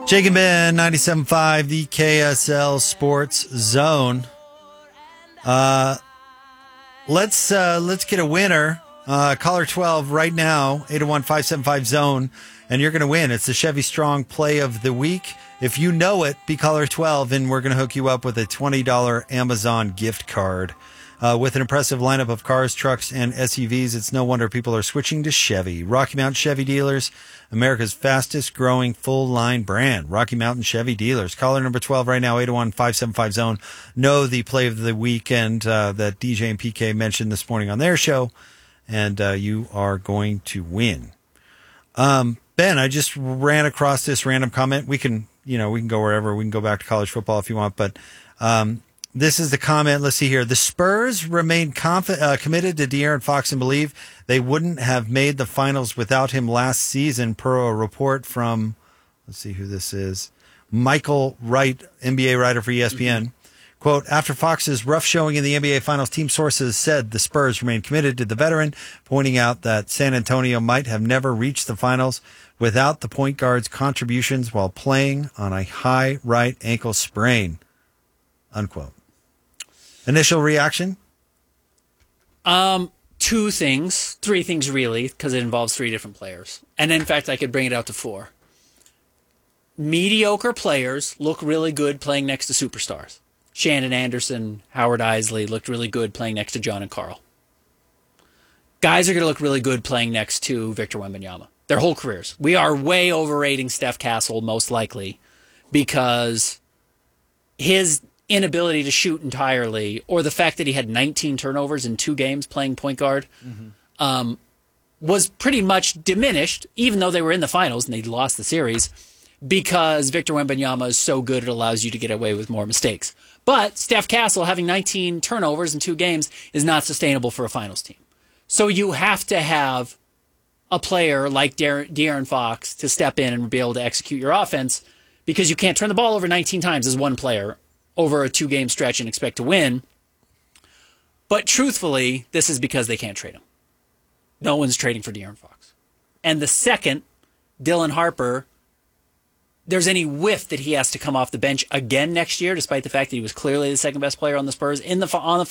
Jake and Ben, 97.5, the KSL Sports Zone. Let's get a winner. Caller 12 right now, 801-575-ZONE, and you're going to win. It's the Chevy Strong Play of the Week. If you know it, be caller 12, and we're going to hook you up with a $20 Amazon gift card. With an impressive lineup of cars, trucks, and SUVs, it's no wonder people are switching to Chevy. Rocky Mountain Chevy Dealers, America's fastest growing full-line brand. Rocky Mountain Chevy Dealers. Caller number 12 right now, 801-575-ZONE. Know the play of the weekend that DJ and PK mentioned this morning on their show, and you are going to win. Ben, I just ran across this random comment. We can go wherever. We can go back to college football if you want, but this is the comment. Let's see here. The Spurs remain committed to De'Aaron Fox and believe they wouldn't have made the finals without him last season, per a report from, let's see who this is, Michael Wright, NBA writer for ESPN. Mm-hmm. Quote, after Fox's rough showing in the NBA Finals, team sources said the Spurs remain committed to the veteran, pointing out that San Antonio might have never reached the finals without the point guard's contributions while playing on a high right ankle sprain. Unquote. Initial reaction? Three things really, because it involves three different players. And in fact, I could bring it out to four. Mediocre players look really good playing next to superstars. Shannon Anderson, Howard Isley looked really good playing next to John and Carl. Guys are going to look really good playing next to Victor Wembanyama. Their whole careers. We are way overrating Steph Castle, most likely, because his inability to shoot entirely, or the fact that he had 19 turnovers in 2 games playing point guard, was pretty much diminished, even though they were in the finals and they lost the series, because Victor Wembanyama is so good it allows you to get away with more mistakes. But Steph Castle having 19 turnovers in 2 games is not sustainable for a finals team. So you have to have a player like De'Aaron Fox to step in and be able to execute your offense, because you can't turn the ball over 19 times as one player over a 2-game stretch and expect to win. But truthfully, this is because they can't trade him. No one's trading for De'Aaron Fox. And the second, Dylan Harper, there's any whiff that he has to come off the bench again next year, despite the fact that he was clearly the second best player on the Spurs on the